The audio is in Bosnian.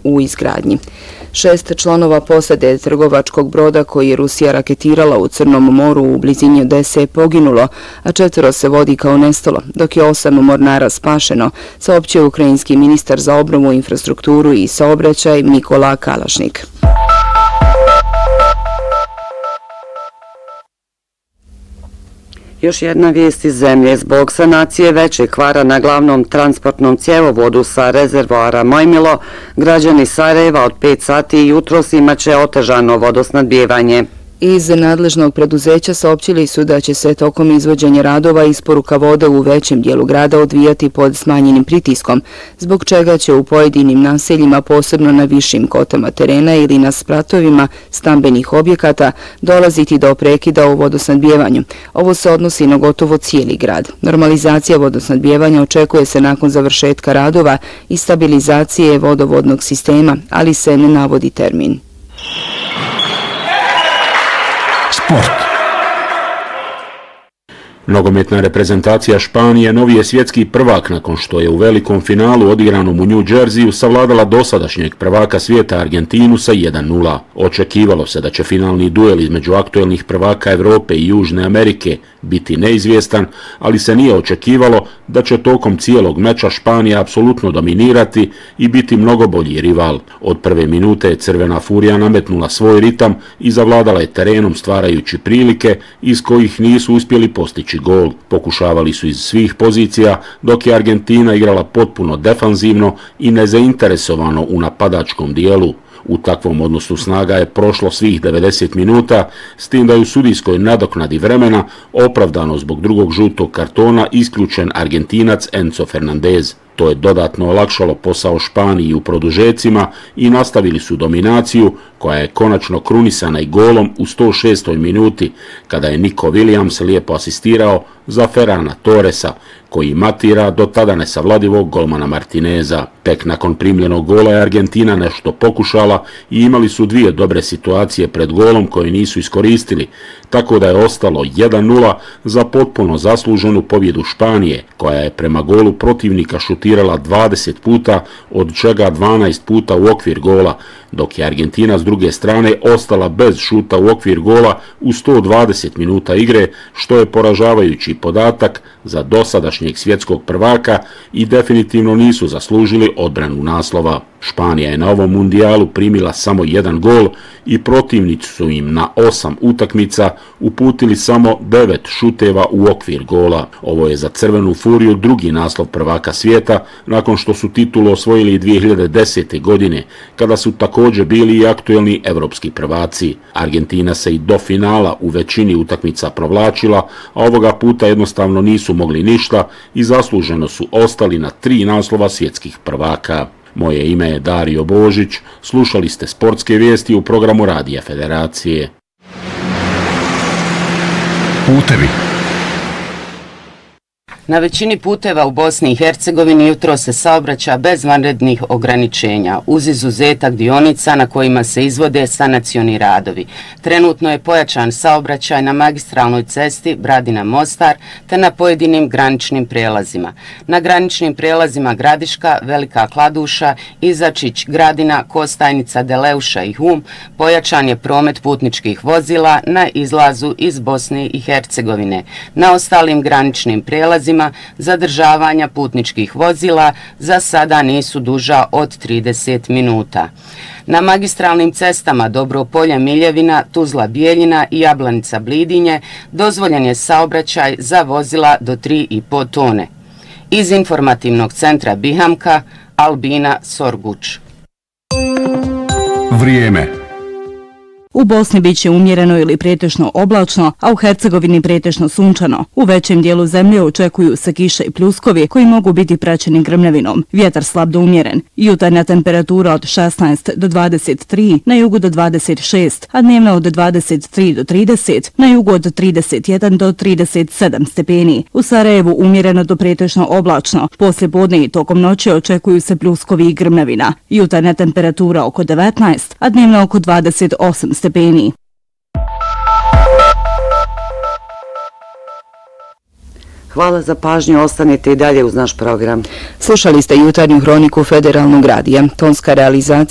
u izgradnji. 6 članova posade trgovačkog broda koji je Rusija raketirala u Crnom moru u blizini Odese je poginulo, a 4 se vodi kao nestalo, dok je 8 mornara spašeno, saopćio ukrajinski ministar za obnovu, infrastrukturu i saobraćaj Mikola Kalašnik. Još jedna vijest iz zemlje. Zbog sanacije većeg kvara na glavnom transportnom cjevovodu sa rezervoara Mojmilo, građani Sarajeva od 5 sati jutros imaće otežano vodosnabdijevanje. Iz nadležnog preduzeća saopćili su da će se tokom izvođenja radova isporuka vode u većem dijelu grada odvijati pod smanjenim pritiskom, zbog čega će u pojedinim naseljima, posebno na višim kotama terena ili na spratovima stambenih objekata, dolaziti do prekida u vodosnabdijevanju. Ovo se odnosi na gotovo cijeli grad. Normalizacija vodosnabdijevanja očekuje se nakon završetka radova i stabilizacije vodovodnog sistema, ali se ne navodi termin. Sport. Nogometna reprezentacija Španije novi je svjetski prvak nakon što je u velikom finalu odigranom u New Jerseyu savladala dosadašnjeg prvaka svijeta Argentinu sa 1:0. Očekivalo se da će finalni duel između aktuelnih prvaka Evrope i Južne Amerike biti neizvjestan, ali se nije očekivalo da će tokom cijelog meča Španija apsolutno dominirati i biti mnogo bolji rival. Od prve minute je Crvena furija nametnula svoj ritam i zavladala je terenom stvarajući prilike iz kojih nisu uspjeli postići gol. Pokušavali su iz svih pozicija, dok je Argentina igrala potpuno defanzivno i nezainteresovano u napadačkom dijelu. U takvom odnosu snaga je prošlo svih 90 minuta, s tim da je u sudijskoj nadoknadi vremena opravdano zbog drugog žutog kartona isključen Argentinac Enzo Fernandez. To je dodatno olakšalo posao Španiji u produžecima i nastavili su dominaciju koja je konačno krunisana i golom u 106. minuti kada je Nico Williams lijepo asistirao za Ferrana Torresa koji matira do tada nesavladivog golmana Martineza. Tek nakon primljenog gola je Argentina nešto pokušala i imali su 2 dobre situacije pred golom koje nisu iskoristili, tako da je ostalo 1:0 za potpuno zasluženu pobjedu Španije, koja je prema golu protivnika šutirala 20 puta, od čega 12 puta u okvir gola, dok je Argentina s druge strane ostala bez šuta u okvir gola u 120 minuta igre, što je poražavajući podatak za dosadašnjeg svjetskog prvaka i definitivno nisu zaslužili odbranu naslova. Španija je na ovom mundijalu primila samo 1 gol i protivnici su im na 8 utakmica uputili samo 9 šuteva u okvir gola. Ovo je za Crvenu furiju drugi naslov prvaka svijeta nakon što su titulu osvojili 2010. godine, kada su također bili i aktuelni evropski prvaci. Argentina se i do finala u većini utakmica provlačila, a ovoga puta jednostavno nisu mogli ništa i zasluženo su ostali na 3 naslova svjetskih prvaka. Moje ime je Dario Božić, slušali ste sportske vijesti u programu Radija Federacije. Putevi. Na većini puteva u Bosni i Hercegovini jutro se saobraća bez vanrednih ograničenja, uz izuzetak dionica na kojima se izvode sanacioni radovi. Trenutno je pojačan saobraćaj na magistralnoj cesti Bradina-Mostar te na pojedinim graničnim prijelazima. Na graničnim prijelazima Gradiška, Velika Kladuša, Izačić, Gradina, Kostajnica, Deleuša i Hum pojačan je promet putničkih vozila na izlazu iz Bosne i Hercegovine. Na ostalim graničnim prijelazima zadržavanja putničkih vozila za sada nisu duža od 30 minuta. Na magistralnim cestama Dobropolje Miljevina, Tuzla Bijeljina i Jablanica Blidinje dozvoljen je saobraćaj za vozila do 3,5 tone. Iz informativnog centra Bihamka, Albina Sorguč. Vrijeme. U Bosni biće umjereno ili pretežno oblačno, a u Hercegovini pretežno sunčano. U većem dijelu zemlje očekuju se kiše i pljuskovi koji mogu biti praćeni grmljavinom. Vjetar slab do umjeren. Jutarnja temperatura od 16 do 23, na jugu do 26, a dnevna od 23 do 30, na jugu od 31 do 37 stepeni. U Sarajevu umjereno do pretežno oblačno. Poslije podne i tokom noći očekuju se pljuskovi i grmljavina. Jutarnja temperatura oko 19, a dnevna oko 28 stepeni. Hvala za pažnju, ostanite i dalje uz naš program. Slušali ste jutarnju hroniku Federalnog radija. Tonska realizacija